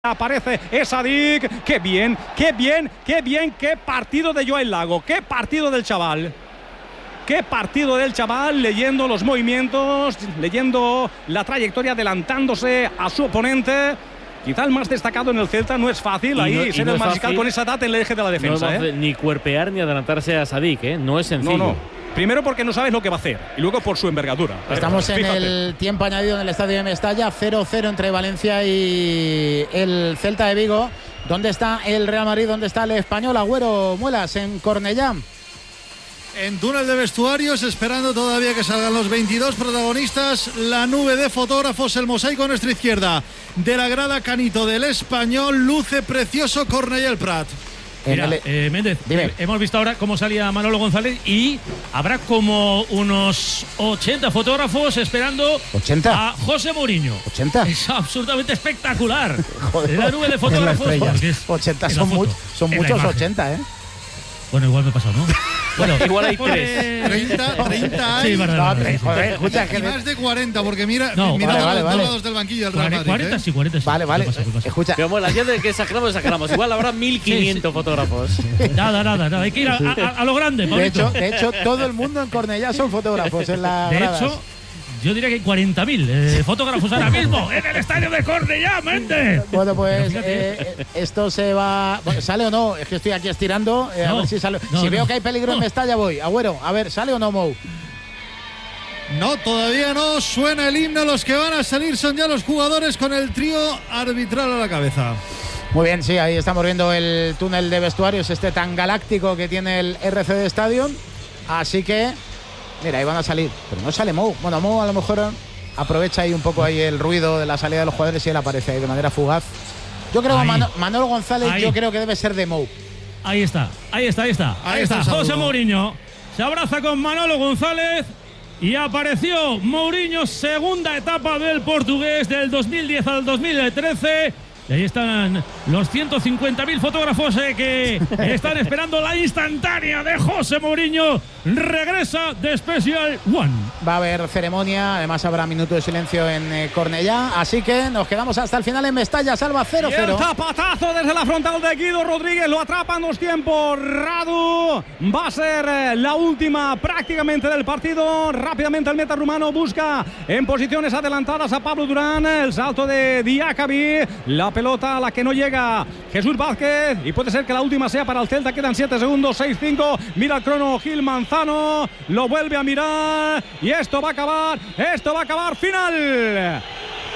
Aparece Sadik, qué bien, qué partido de Joel Lago, qué partido del chaval, leyendo los movimientos, leyendo la trayectoria, adelantándose a su oponente. Quizá el más destacado en el Celta. No es fácil ahí ser el mariscal con esa edad en el eje de la defensa. No es ni cuerpear ni adelantarse a Sadik, no es sencillo. No. Primero porque no sabes lo que va a hacer y luego por su envergadura. Estamos en el tiempo añadido en el estadio de Mestalla, 0-0 entre Valencia y el Celta de Vigo. ¿Dónde está el Real Madrid? ¿Dónde está el Español? Agüero Muelas, en Cornellá. En túnel de vestuarios, esperando todavía que salgan los 22 protagonistas, la nube de fotógrafos, el mosaico a nuestra izquierda de la grada Canito del Español, luce precioso Cornellá el Prat. Mira, Méndez, hemos visto ahora cómo salía Manolo González y habrá como unos 80 fotógrafos esperando 80 a José Mourinho. 80. Es absolutamente espectacular. Joder, la nube de fotógrafos. 80 son muchos 80, Bueno, igual me he pasado, ¿no? Bueno, igual hay 3. 30 hay. Sí, verdad. Joder, escucha, y más de 40, porque mira los dos lados del banquillo del Real Madrid. 40 sí, 40 sí. Vale. Escucha. Pero bueno, ya de que sacamos. Igual habrá 1500 fotógrafos. Nada. Hay que ir a lo grande, Pablito. De hecho, todo el mundo en Cornellá son fotógrafos en la gradas. De hecho, yo diría que hay 40.000 fotógrafos ahora mismo en el estadio de Cornellá, Méndez. Bueno, pues esto se va. Bueno, ¿sale o no? Es que estoy aquí estirando. A ver si sale. Si veo que hay peligro en Mestalla, voy. Agüero, a ver, ¿sale o no, Mou? No, todavía no. Suena el himno. Los que van a salir son ya los jugadores con el trío arbitral a la cabeza. Muy bien, sí, ahí estamos viendo el túnel de vestuarios, este tan galáctico que tiene el RCD Stadium. Así que. Mira, ahí van a salir, pero no sale Mou. Bueno, Mou a lo mejor aprovecha ahí un poco ahí el ruido de la salida de los jugadores y él aparece ahí de manera fugaz. Yo creo que Manolo González yo creo que debe ser de Mou. Ahí está. José Mourinho se abraza con Manolo González y apareció Mourinho, segunda etapa del portugués del 2010 al 2013. Y ahí están los 150.000 fotógrafos que están esperando la instantánea de José Mourinho. Regresa de Special One. Va a haber ceremonia, además habrá minuto de silencio en Cornellá. Así que nos quedamos hasta el final en Mestalla. Salva 0-0. Y el zapatazo desde la frontal de Guido Rodríguez. Lo atrapan los tiempos. Radu va a ser la última prácticamente del partido. Rápidamente el meta rumano busca en posiciones adelantadas a Pablo Durán. El salto de Diakabi. La pelota a la que no llega Jesús Vázquez. Y puede ser que la última sea para el Celta. Quedan 7 segundos. 6-5. Mira el crono Gil Manzano. Lo vuelve a mirar. Y esto va a acabar. Final.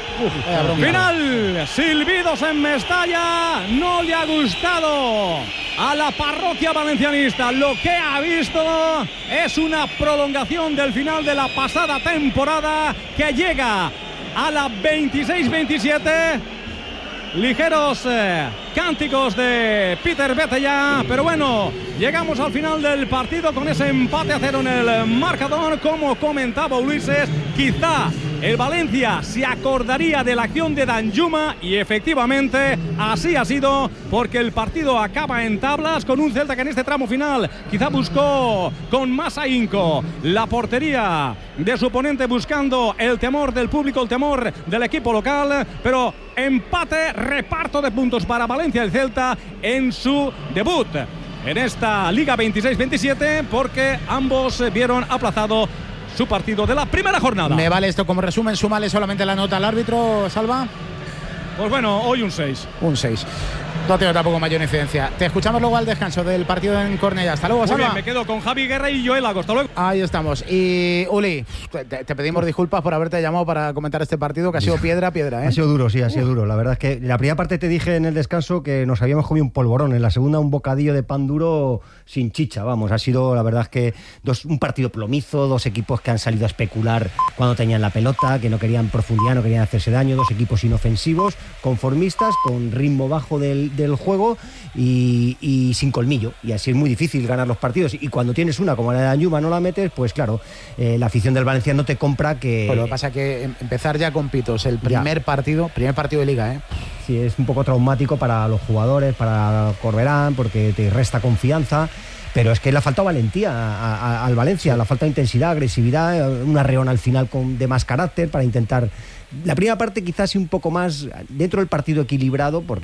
Final. Silbidos en Mestalla. No le ha gustado a la parroquia valencianista. Lo que ha visto es una prolongación del final de la pasada temporada que llega a la 26-27. Ligeros cánticos de Peter Betella, pero bueno, llegamos al final del partido con ese empate a 0 en el marcador. Como comentaba Ulises, quizá el Valencia se acordaría de la acción de Danjuma y efectivamente así ha sido, porque el partido acaba en tablas con un Celta que en este tramo final quizá buscó con más ahínco la portería de su oponente, buscando el temor del público, el temor del equipo local, pero empate, reparto de puntos para Valencia el Celta en su debut en esta Liga 26-27, porque ambos vieron aplazado su partido de la primera jornada. Me vale esto como resumen, súmale solamente la nota al árbitro, Salva. Pues bueno, hoy un 6. Un 6. No tengo tampoco mayor incidencia. Te escuchamos luego al descanso del partido en Cornellá. Hasta luego, Salva. Muy bien, me quedo con Javi Guerra y Joel Lago. Hasta luego. Ahí estamos. Y Uli, te pedimos disculpas por haberte llamado para comentar este partido, que ha sido piedra. Ha sido duro, sí, ha sido duro. La verdad es que la primera parte te dije en el descanso que nos habíamos comido un polvorón. En la segunda, un bocadillo de pan duro sin chicha. Vamos, ha sido, la verdad es que un partido plomizo, dos equipos que han salido a especular cuando tenían la pelota, que no querían profundidad, no querían hacerse daño, dos equipos inofensivos, conformistas, con ritmo bajo del juego y sin colmillo, y así es muy difícil ganar los partidos, y cuando tienes una como la de Danjuma no la metes, pues claro, la afición del Valencia no te compra que... Pero lo que pasa es que empezar ya con pitos el primer partido de Liga, Sí, es un poco traumático para los jugadores, para Corberán, porque te resta confianza. pero es que le ha faltado valentía al Valencia, le ha faltado intensidad, agresividad, una Reona al final de más carácter para intentar. La primera parte quizás sí un poco más dentro del partido equilibrado, porque